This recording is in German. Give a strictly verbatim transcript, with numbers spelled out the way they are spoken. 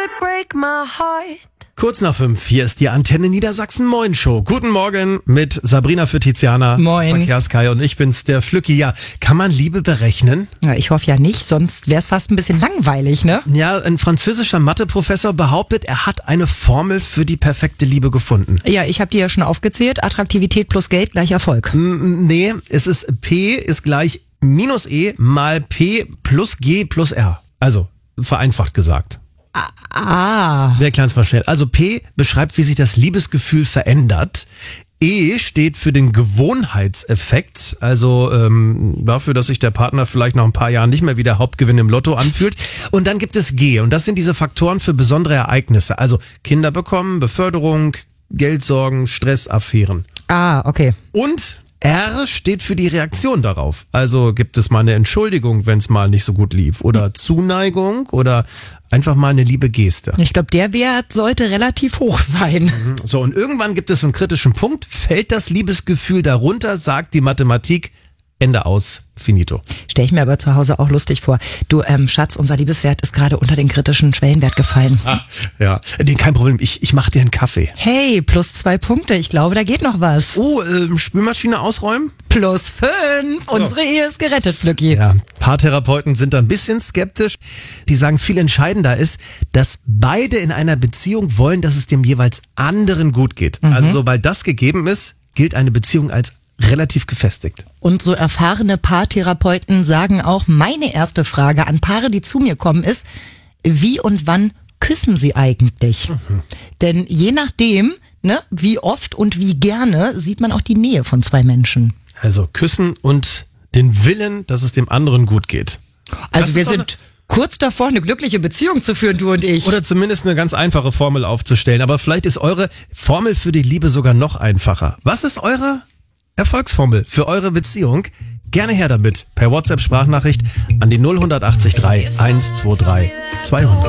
break my heart. Kurz nach fünf, hier ist die Antenne Niedersachsen Moin Show. Guten Morgen mit Sabrina für Tiziana. Moin. Verkehrskai und ich bin's, der Flücki. Ja, kann man Liebe berechnen? Ja, ich hoffe ja nicht, sonst wäre es fast ein bisschen langweilig, ne? Ja, ein französischer Matheprofessor behauptet, er hat eine Formel für die perfekte Liebe gefunden. Ja, ich habe die ja schon aufgezählt. Attraktivität plus Geld gleich Erfolg. M- Nee, es ist P ist gleich minus E mal P plus G plus R. Also, vereinfacht gesagt. Ah. Wir erklären es mal schnell. Also P beschreibt, wie sich das Liebesgefühl verändert. E steht für den Gewohnheitseffekt, also ähm, dafür, dass sich der Partner vielleicht nach ein paar Jahren nicht mehr wie der Hauptgewinn im Lotto anfühlt. Und dann gibt es G und das sind diese Faktoren für besondere Ereignisse. Also Kinder bekommen, Beförderung, Geldsorgen, Stressaffären. Ah, okay. Und R steht für die Reaktion darauf. Also gibt es mal eine Entschuldigung, wenn es mal nicht so gut lief. Oder Zuneigung oder einfach mal eine liebe Geste. Ich glaube, der Wert sollte relativ hoch sein. So, und irgendwann gibt es einen kritischen Punkt. Fällt das Liebesgefühl darunter, sagt die Mathematik, Ende aus, finito. Stell ich mir aber zu Hause auch lustig vor. Du, ähm, Schatz, unser Liebeswert ist gerade unter den kritischen Schwellenwert gefallen. Ah, ja, nee, kein Problem. Ich, ich mach dir einen Kaffee. Hey, plus zwei Punkte. Ich glaube, da geht noch was. Oh, ähm, Spülmaschine ausräumen? Plus fünf. So. Unsere Ehe ist gerettet, Flücki. Ja, Paartherapeuten sind da ein bisschen skeptisch. Die sagen, viel entscheidender ist, dass beide in einer Beziehung wollen, dass es dem jeweils anderen gut geht. Mhm. Also sobald das gegeben ist, gilt eine Beziehung als relativ gefestigt. Und so erfahrene Paartherapeuten sagen auch, meine erste Frage an Paare, die zu mir kommen, ist, wie und wann küssen sie eigentlich? Mhm. Denn je nachdem, ne, wie oft und wie gerne, sieht man auch die Nähe von zwei Menschen. Also küssen und den Willen, dass es dem anderen gut geht. Also Das wir ist doch sind kurz davor, eine glückliche Beziehung zu führen, du und ich. Oder zumindest eine ganz einfache Formel aufzustellen. Aber vielleicht ist eure Formel für die Liebe sogar noch einfacher. Was ist eure Erfolgsformel für eure Beziehung? Gerne her damit. Per WhatsApp-Sprachnachricht an die null acht drei eins zwei drei zweihundert.